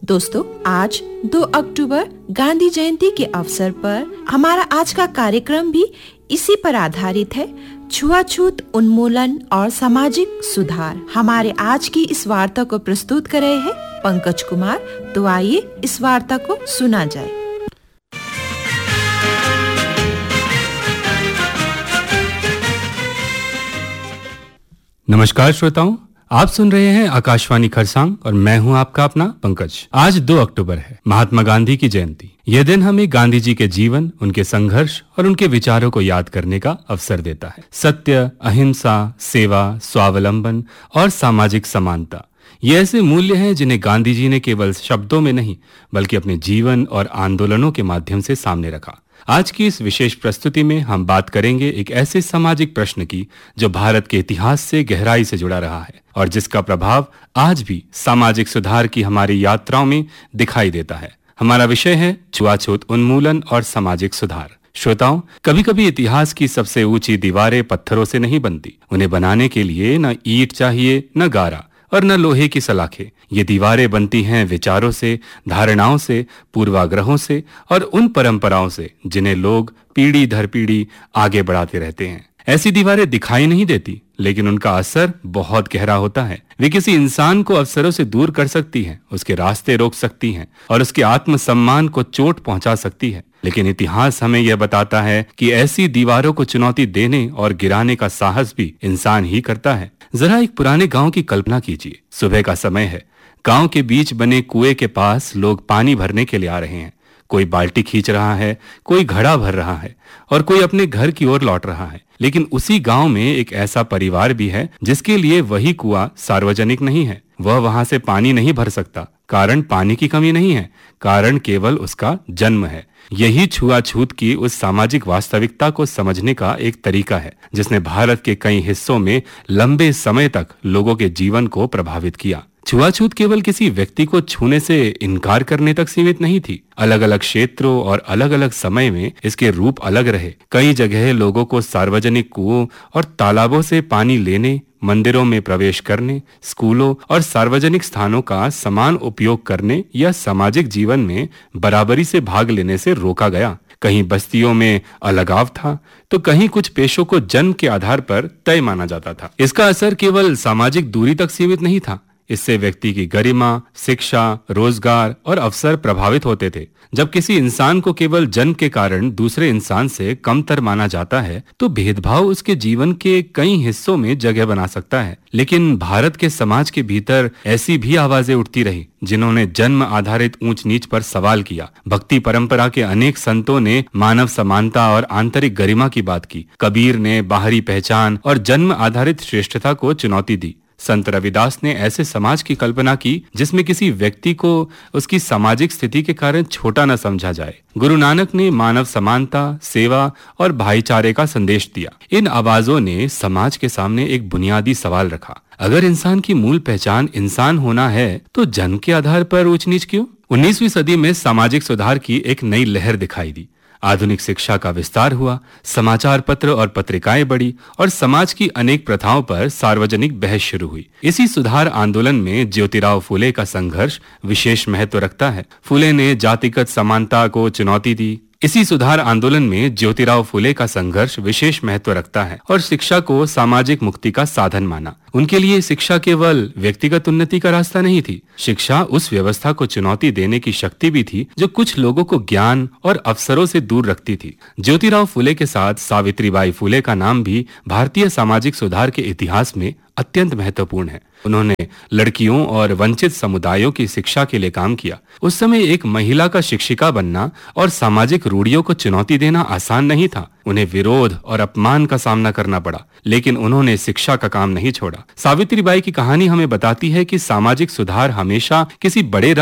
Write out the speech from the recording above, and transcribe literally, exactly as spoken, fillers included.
दोस्तों, आज दो अक्टूबर गांधी जयंती के अवसर पर हमारा आज का कार्यक्रम भी इसी पर आधारित है, छुआछूत उन्मूलन और सामाजिक सुधार। हमारे आज की इस वार्ता को प्रस्तुत कर रहे हैं पंकज कुमार। तो आइए इस वार्ता को सुना जाए। नमस्कार श्रोताओं, आप सुन रहे हैं आकाशवाणी खरसांग और मैं हूं आपका अपना पंकज। आज दो अक्टूबर है, महात्मा गांधी की जयंती। यह दिन हमें गांधी जी के जीवन, उनके संघर्ष और उनके विचारों को याद करने का अवसर देता है। सत्य, अहिंसा, सेवा, स्वावलंबन और सामाजिक समानता, ये ऐसे मूल्य हैं जिन्हें गांधी जी ने केवल शब्दों में नहीं बल्कि अपने जीवन और आंदोलनों के माध्यम से सामने रखा। आज की इस विशेष प्रस्तुति में हम बात करेंगे एक ऐसे सामाजिक प्रश्न की जो भारत के इतिहास से गहराई से जुड़ा रहा है और जिसका प्रभाव आज भी सामाजिक सुधार की हमारी यात्राओं में दिखाई देता है। हमारा विषय है छुआछूत उन्मूलन और सामाजिक सुधार। श्रोताओं, कभी कभी इतिहास की सबसे ऊंची दीवारें पत्थरों से नहीं बनती। उन्हें बनाने के लिए न ईंट चाहिए, न गारा और न लोहे की सलाखें। ये दीवारें बनती हैं विचारों से, धारणाओं से, पूर्वाग्रहों से और उन परंपराओं से जिन्हें लोग पीढ़ी दर पीढ़ी आगे बढ़ाते रहते हैं। ऐसी दीवारें दिखाई नहीं देती, लेकिन उनका असर बहुत गहरा होता है। वे किसी इंसान को अवसरों से दूर कर सकती हैं, उसके रास्ते रोक सकती हैं और उसके आत्मसम्मान को चोट पहुंचा सकती है। लेकिन इतिहास हमें यह बताता है कि ऐसी दीवारों को चुनौती देने और गिराने का साहस भी इंसान ही करता है। जरा एक पुराने गांव की कल्पना कीजिए। सुबह का समय है। गांव के बीच बने कुएं के पास लोग पानी भरने के लिए आ रहे हैं। कोई बाल्टी खींच रहा है, कोई घड़ा भर रहा है और कोई अपने घर की ओर लौट रहा है। लेकिन उसी गांव में एक ऐसा परिवार भी है जिसके लिए वही कुआं सार्वजनिक नहीं है। वह वहां से पानी नहीं भर सकता। कारण पानी की कमी नहीं है, कारण केवल उसका जन्म है। यही छुआछूत की उस सामाजिक वास्तविकता को समझने का एक तरीका है जिसने भारत के कई हिस्सों में लंबे समय तक लोगों के जीवन को प्रभावित किया। छुआछूत केवल किसी व्यक्ति को छूने से इनकार करने तक सीमित नहीं थी। अलग अलग क्षेत्रों और अलग अलग समय में इसके रूप अलग रहे। कई जगह लोगों को सार्वजनिक कुओं और तालाबों से पानी लेने, मंदिरों में प्रवेश करने, स्कूलों और सार्वजनिक स्थानों का समान उपयोग करने या सामाजिक जीवन में बराबरी से भाग लेने से रोका गया। कहीं बस्तियों में अलगाव था, तो कहीं कुछ पेशों को जन्म के आधार पर तय माना जाता था। इसका असर केवल सामाजिक दूरी तक सीमित नहीं था। इससे व्यक्ति की गरिमा, शिक्षा, रोजगार और अवसर प्रभावित होते थे। जब किसी इंसान को केवल जन्म के कारण दूसरे इंसान से कमतर माना जाता है, तो भेदभाव उसके जीवन के कई हिस्सों में जगह बना सकता है। लेकिन भारत के समाज के भीतर ऐसी भी आवाजें उठती रही जिन्होंने जन्म आधारित ऊंच नीच पर सवाल किया। भक्ति परंपरा के अनेक संतों ने मानव समानता और आंतरिक गरिमा की बात की। कबीर ने बाहरी पहचान और जन्म आधारित श्रेष्ठता को चुनौती दी। संत रविदास ने ऐसे समाज की कल्पना की जिसमें किसी व्यक्ति को उसकी सामाजिक स्थिति के कारण छोटा न समझा जाए। गुरु नानक ने मानव समानता, सेवा और भाईचारे का संदेश दिया। इन आवाजों ने समाज के सामने एक बुनियादी सवाल रखा। अगर इंसान की मूल पहचान इंसान होना है, तो जन्म के आधार पर ऊंच नीच क्यों? उन्नीसवीं सदी में सामाजिक सुधार की एक नई लहर दिखाई दी। आधुनिक शिक्षा का विस्तार हुआ, समाचार पत्र और पत्रिकाएं बढ़ी और समाज की अनेक प्रथाओं पर सार्वजनिक बहस शुरू हुई। इसी सुधार आंदोलन में ज्योतिराव फुले का संघर्ष विशेष महत्व रखता है। फुले ने जातिगत समानता को चुनौती दी। इसी सुधार आंदोलन में ज्योतिराव फुले का संघर्ष विशेष महत्व रखता है और शिक्षा को सामाजिक मुक्ति का साधन माना। उनके लिए शिक्षा केवल व्यक्तिगत उन्नति का रास्ता नहीं थी, शिक्षा उस व्यवस्था को चुनौती देने की शक्ति भी थी जो कुछ लोगों को ज्ञान और अवसरों से दूर रखती थी। ज्योतिराव फुले के साथ सावित्रीबाई फुले का नाम भी भारतीय सामाजिक सुधार के इतिहास में अत्यंत महत्वपूर्ण है। उन्होंने लड़कियों और वंचित समुदायों की शिक्षा के लिए काम किया। उस समय एक महिला का शिक्षिका बनना और सामाजिक रूढ़ियों को चुनौती देना आसान नहीं था। उन्हें विरोध और अपमान का सामना करना पड़ा, लेकिन उन्होंने शिक्षा का काम नहीं छोड़ा। सावित्रीबाई की कहानी हमें बताती है कि सामाजिक सुधार हमेशा किसी बड़े